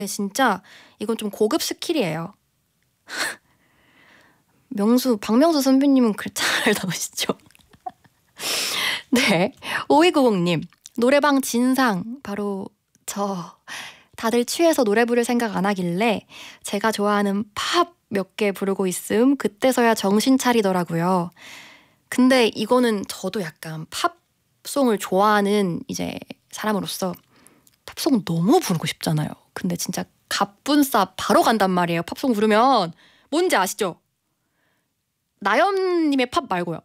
진짜 이건 좀 고급 스킬이에요. 박명수 선배님은 글 잘 나오시죠? 네. 5290님. 노래방 진상. 바로 저. 다들 취해서 노래 부를 생각 안 하길래 제가 좋아하는 팝 몇 개 부르고 있음. 그때서야 정신 차리더라고요. 근데 이거는 저도 약간 팝송을 좋아하는 이제 사람으로서 팝송 너무 부르고 싶잖아요. 근데 진짜 갑분싸 바로 간단 말이에요. 팝송 부르면. 뭔지 아시죠? 나연님의 팝 말고요.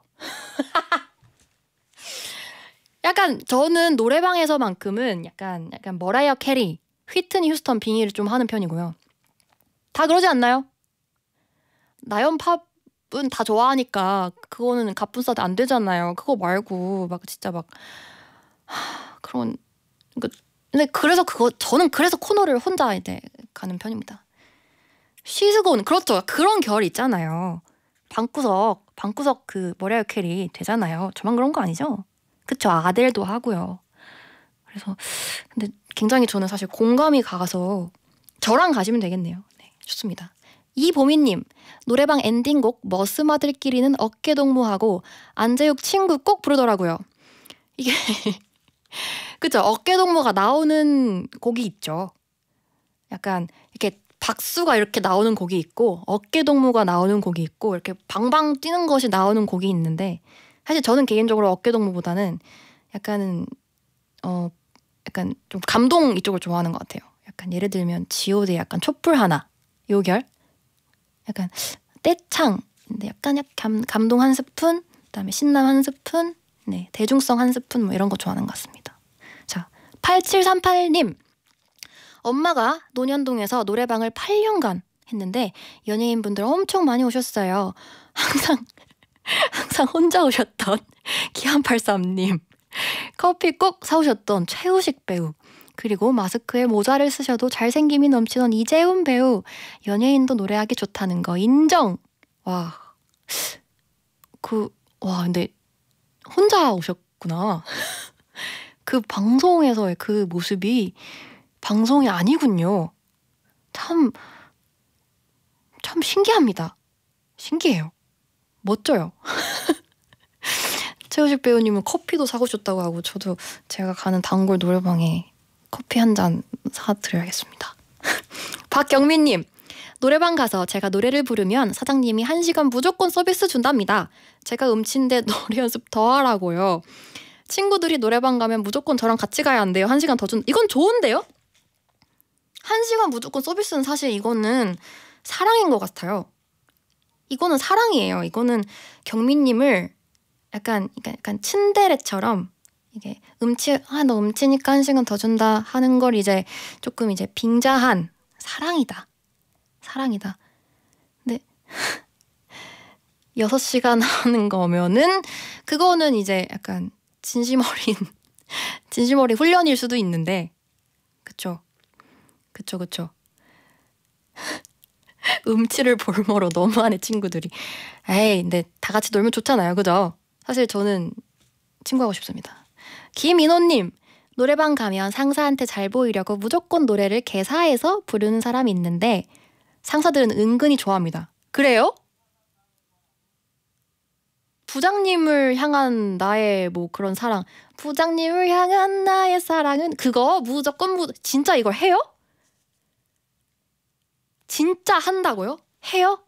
약간 저는 노래방에서만큼은 약간 머라이어 캐리, 휘트니 휴스턴 빙의를 좀 하는 편이고요. 다 그러지 않나요? 나연 팝은 다 좋아하니까 그거는 갑분싸도 안 되잖아요. 그거 말고 막 진짜 막 그런 근데 저는 그래서 코너를 혼자 이제 가는 편입니다. 시즈곤 그렇죠. 그런 결 있잖아요. 방구석 그 머라이어 캐리 되잖아요. 저만 그런 거 아니죠? 그쵸. 아델도 하고요. 그래서 근데 굉장히 저는 사실 공감이 가서 저랑 가시면 되겠네요. 네, 좋습니다. 이보미님, 노래방 엔딩곡 머스마들끼리는 어깨동무하고 안재욱 친구 꼭 부르더라고요. 이게 그쵸. 어깨동무가 나오는 곡이 있죠. 약간 이렇게 박수가 이렇게 나오는 곡이 있고 어깨동무가 나오는 곡이 있고 이렇게 방방 뛰는 것이 나오는 곡이 있는데 사실 저는 개인적으로 어깨동무보다는 약간 좀 감동 이쪽을 좋아하는 것 같아요. 약간 예를 들면 G.O.D의 약간 촛불 하나 요결 약간 떼창인데 약간 감동 한 스푼 그다음에 신남 한 스푼 네 대중성 한 스푼 뭐 이런 거 좋아하는 것 같습니다. 자 8738님 엄마가 논현동에서 노래방을 8년간 했는데 연예인분들 엄청 많이 오셨어요. 항상 혼자 오셨던 기안83님 커피 꼭 사오셨던 최우식 배우 그리고 마스크에 모자를 쓰셔도 잘생김이 넘치던 이재훈 배우 연예인도 노래하기 좋다는 거 인정. 근데 혼자 오셨구나. 그 방송에서의 그 모습이 방송이 아니군요. 참 신기합니다. 신기해요. 멋져요. 최우식 배우님은 커피도 사오셨다고 하고 저도 제가 가는 단골 노래방에 커피 한 잔 사드려야겠습니다. 박경민님 노래방 가서 제가 노래를 부르면 사장님이 1시간 무조건 서비스 준답니다. 제가 음치인데 노래 연습 더 하라고요. 친구들이 노래방 가면 무조건 저랑 같이 가야 한대요. 1시간 더 이건 좋은데요? 1시간 무조건 서비스는 사실 이거는 사랑인 것 같아요. 이거는 사랑이에요. 이거는 경민님을 약간 츤데레처럼 이게 너 음치니까 1시간 더 준다 하는 걸 이제 조금 이제 빙자한 사랑이다. 근데 6시간 하는 거면은 그거는 이제 약간 진심 어린 훈련일 수도 있는데 그쵸. 음치를 볼모로 너무하네 친구들이. 에이 근데 다 같이 놀면 좋잖아요. 그죠? 사실 저는 친구하고 싶습니다. 김인호님 노래방 가면 상사한테 잘 보이려고 무조건 노래를 개사해서 부르는 사람이 있는데 상사들은 은근히 좋아합니다. 그래요? 부장님을 향한 나의 뭐 그런 사랑 부장님을 향한 나의 사랑은 그거 무조건 진짜 이걸 해요? 진짜 한다고요? 해요?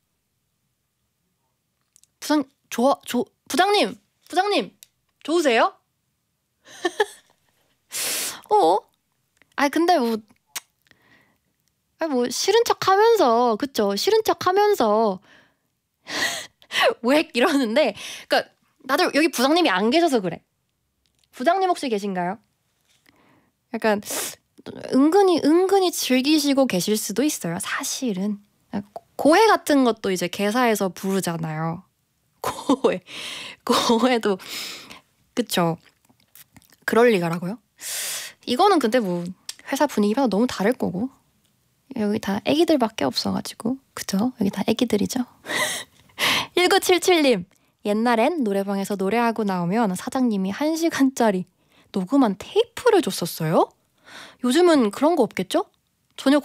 부장님 좋으세요? 근데 싫은 척 하면서 그쵸? 싫은 척 하면서 왜 이러는데 그러니까 다들 여기 부장님이 안 계셔서 그래. 부장님 혹시 계신가요? 약간 은근히 즐기시고 계실 수도 있어요. 사실은 고해 같은 것도 이제 개사해서 부르잖아요. 고해도 그쵸. 그럴 리가라고요? 이거는 근데 뭐 회사 분위기가 너무 다를 거고 여기 다 애기들밖에 없어가지고 그죠? 여기 다 애기들이죠. 1977님 옛날엔 노래방에서 노래하고 나오면 사장님이 1시간짜리 녹음한 테이프를 줬었어요? 요즘은 그런 거 없겠죠? 전혀